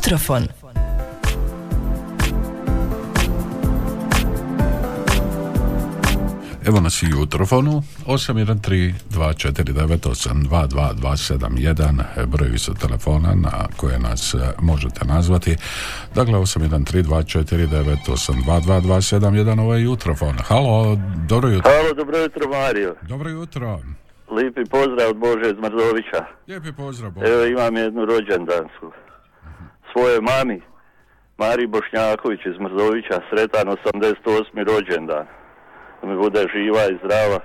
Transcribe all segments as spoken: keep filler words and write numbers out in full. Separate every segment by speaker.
Speaker 1: Jutrofon.
Speaker 2: Evo nas i u Jutrofonu. Osam jedan tri dva četiri devet osam dva dva dva sedam jedan brojevi su telefona na koje nas možete nazvati. Dakle, osam jedan tri dva četiri devet osam dva dva dva sedam jedan, ovo je Jutrofon. Halo, dobro jutro.
Speaker 3: Halo, dobro jutro, Mario.
Speaker 2: Dobro jutro.
Speaker 3: Lijepi pozdrav od Bože iz Mrzovića.
Speaker 2: Lijepi pozdrav, Bože.
Speaker 3: Evo, imam jednu rođendansku. Svoje mami, Mari Bošnjaković iz Mrzovića, sretan osamdeset osmi rođendan. Da mi bude živa i zdrava.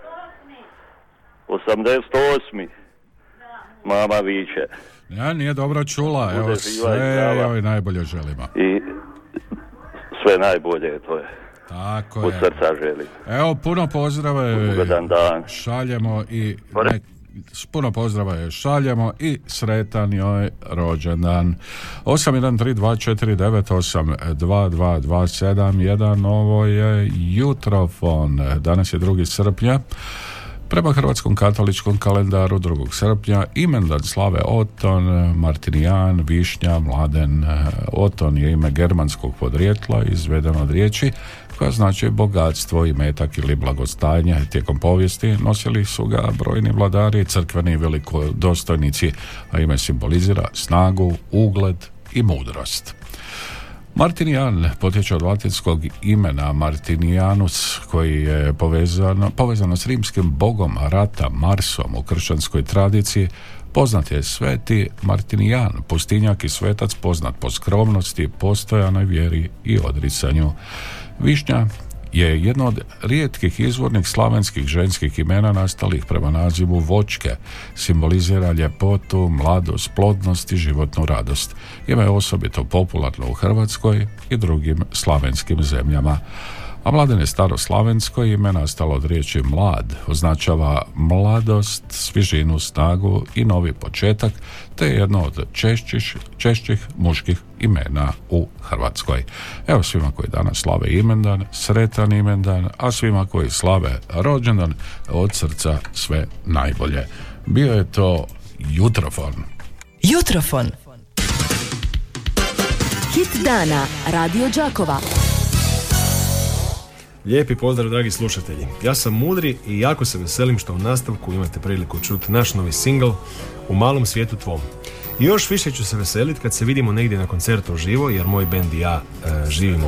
Speaker 3: osamdeset osmi Mama viče.
Speaker 2: Ja, nije dobro čula. Evo, sve joj najbolje želimo.
Speaker 3: I sve najbolje, to je.
Speaker 2: Tako
Speaker 3: od
Speaker 2: je.
Speaker 3: srca želim.
Speaker 2: Evo, puno pozdrave
Speaker 3: Ugodan dan.
Speaker 2: šaljemo i ne, puno pozdrava je šaljemo i sretan joj rođendan. Osam jedan tri dva četiri devet osam dva dva dva sedam jedan, ovo je Jutrofon. Danas je drugi srpnja. Prema hrvatskom katoličkom kalendaru drugog srpnja imendan slave Oton, Martinijan, Višnja, Mladen. Oton je ime germanskog podrijetla izvedeno od riječi koja znači bogatstvo, imetak ili blagostanje. Tijekom povijesti nosili su ga brojni vladari, crkveni velikodostojnici, a ime simbolizira snagu, ugled i mudrost. Martinijan potječe od latinskog imena Martinianus, koji je povezano, povezano s rimskim bogom rata Marsom. U kršćanskoj tradiciji poznat je sveti Martinijan, pustinjak i svetac poznat po skromnosti, postojanoj vjeri i odricanju. Višnja je jedno od rijetkih izvornih slavenskih ženskih imena nastalih prema nazivu voćke. Simbolizira ljepotu, mladost, plodnost i životnu radost. Ime je osobito popularno u Hrvatskoj i drugim slavenskim zemljama. A Mladen je staroslavensko ime nastalo od riječi mlad, označava mladost, svježinu, snagu i novi početak, te je jedno od češćih, češćih muških imena u Hrvatskoj. Evo svima koji danas slave imendan, sretan imendan, a svima koji slave rođendan, od srca sve najbolje. Bio je to Jutrofon.
Speaker 1: Jutrofon. Hit dana Radio Đakova.
Speaker 4: Lijepi pozdrav, dragi slušatelji. Ja sam Mudri i jako se veselim što u nastavku imate priliku čuti naš novi singl U malom svijetu tvom. I još više ću se veseliti kad se vidimo negdje na koncertu uživo, jer moj bend i ja e, živimo